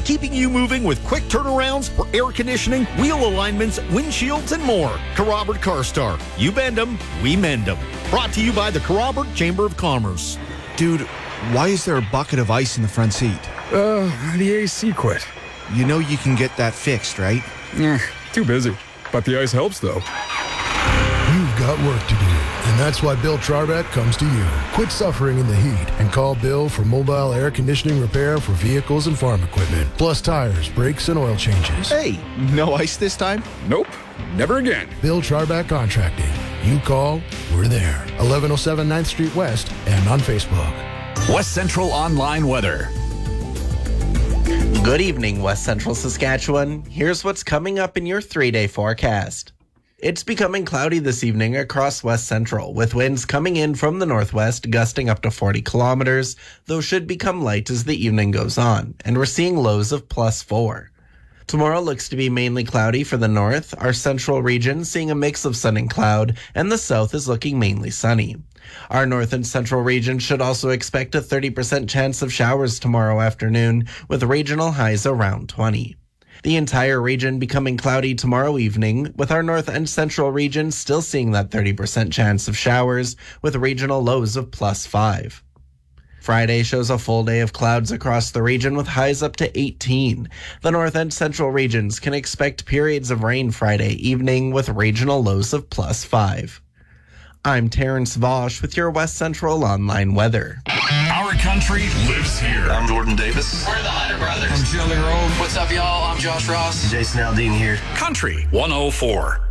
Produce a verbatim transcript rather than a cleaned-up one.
keeping you moving with quick turnarounds for air conditioning, wheel alignments, windshields, and more. Carrobert CarStar. You bend them, we mend them. Brought to you by the Carrobert Chamber of Commerce. Dude, why is there a bucket of ice in the front seat? Uh, the A C quit. You know you can get that fixed, right? Eh, too busy. But the ice helps, though. You've got work to do, and that's why Bill Charback comes to you. Quit suffering in the heat and call Bill for mobile air conditioning repair for vehicles and farm equipment, plus tires, brakes, and oil changes. Hey, no ice this time? Nope, never again. Bill Charback Contracting. You call, we're there. eleven oh seven ninth Street West and on Facebook. West Central Online Weather. Good evening, West Central Saskatchewan. Here's what's coming up in your three-day forecast. It's becoming cloudy this evening across West Central, with winds coming in from the northwest, gusting up to forty kilometers, though should become light as the evening goes on, and we're seeing lows of plus four. Tomorrow looks to be mainly cloudy for the north, our central region seeing a mix of sun and cloud, and the south is looking mainly sunny. Our north and central region should also expect a thirty percent chance of showers tomorrow afternoon, with regional highs around twenty. The entire region becoming cloudy tomorrow evening, with our north and central region still seeing that thirty percent chance of showers, with regional lows of plus five. Friday shows a full day of clouds across the region with highs up to eighteen. The north and central regions can expect periods of rain Friday evening with regional lows of plus five. I'm Terrence Vosch with your West Central Online Weather. Our country lives here. I'm Jordan Davis. We're the Hunter Brothers. I'm Shelly Rowe. What's up, y'all? I'm Josh Ross. Jason Aldean here. Country one oh four.